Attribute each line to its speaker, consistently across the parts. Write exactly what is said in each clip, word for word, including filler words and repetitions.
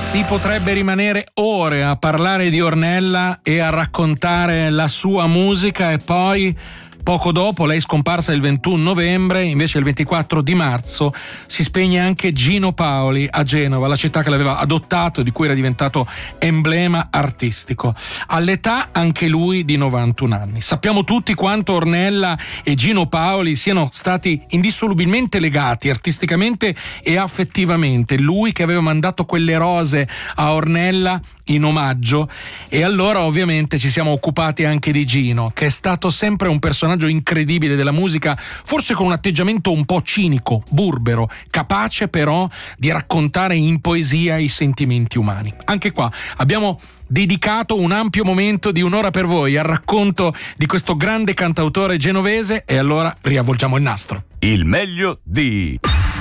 Speaker 1: Si potrebbe rimanere ore a parlare di Ornella e a raccontare la sua musica, e poi poco dopo, lei scomparsa il ventuno novembre, invece il ventiquattro di marzo si spegne anche Gino Paoli a Genova, la città che l'aveva adottato e di cui era diventato emblema artistico. All'età anche lui di novantuno anni. Sappiamo tutti quanto Ornella e Gino Paoli siano stati indissolubilmente legati artisticamente e affettivamente. Lui che aveva mandato quelle rose a Ornella in omaggio, e allora ovviamente ci siamo occupati anche di Gino, che è stato sempre un personaggio incredibile della musica, forse con un atteggiamento un po' cinico, burbero, capace però di raccontare in poesia i sentimenti umani. Anche qua abbiamo dedicato un ampio momento di un'ora per voi al racconto di questo grande cantautore genovese, e allora riavvolgiamo il nastro.
Speaker 2: Il meglio di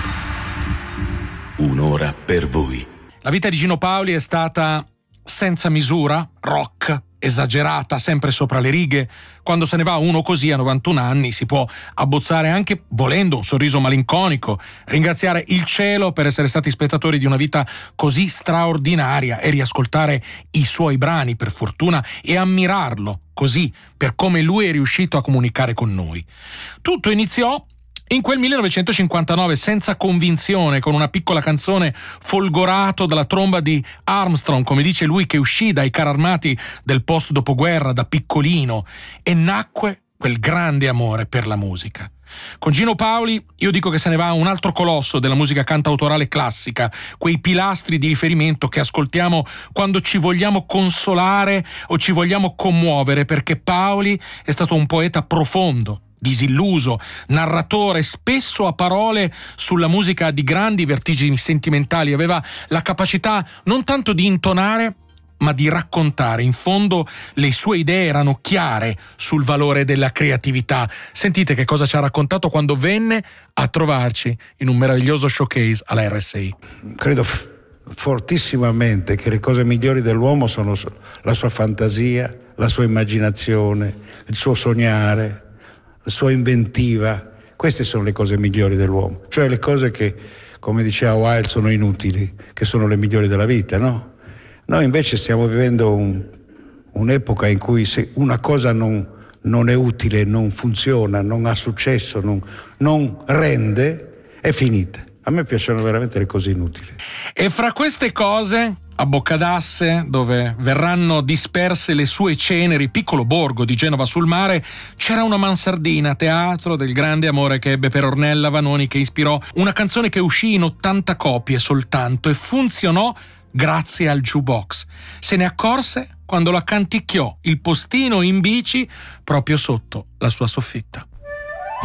Speaker 2: Un'ora per voi.
Speaker 1: La vita di Gino Paoli è stata senza misura, rock, esagerata, sempre sopra le righe. Quando se ne va uno così a novantuno anni si può abbozzare anche, volendo, un sorriso malinconico, ringraziare il cielo per essere stati spettatori di una vita così straordinaria e riascoltare i suoi brani, per fortuna, e ammirarlo così per come lui è riuscito a comunicare con noi. Tutto iniziò in quel millenovecentocinquantanove, senza convinzione, con una piccola canzone folgorato dalla tromba di Armstrong, come dice lui, che uscì dai carri armati del post dopoguerra da piccolino, e nacque quel grande amore per la musica. Con Gino Paoli io dico che se ne va un altro colosso della musica cantautorale classica, quei pilastri di riferimento che ascoltiamo quando ci vogliamo consolare o ci vogliamo commuovere, perché Paoli è stato un poeta profondo, disilluso, narratore, spesso a parole sulla musica di grandi vertigini sentimentali. Aveva la capacità non tanto di intonare, ma di raccontare. In fondo le sue idee erano chiare sul valore della creatività. Sentite che cosa ci ha raccontato quando venne a trovarci in un meraviglioso showcase alla R S I.
Speaker 3: Credo fortissimamente che le cose migliori dell'uomo sono la sua fantasia, la sua immaginazione, il suo sognare, la sua inventiva. Queste sono le cose migliori dell'uomo, cioè le cose che, come diceva Wilde, sono inutili, che sono le migliori della vita, no? Noi invece stiamo vivendo un, un'epoca in cui se una cosa non, non è utile, non funziona, non ha successo, non, non rende, è finita. A me piacciono veramente le cose inutili.
Speaker 1: E fra queste cose, a Boccadasse, dove verranno disperse le sue ceneri, piccolo borgo di Genova sul Mare, c'era una mansardina, teatro del grande amore che ebbe per Ornella Vanoni, che ispirò una canzone che uscì in ottanta copie soltanto e funzionò grazie al jukebox. Se ne accorse quando la canticchiò il postino in bici proprio sotto la sua soffitta.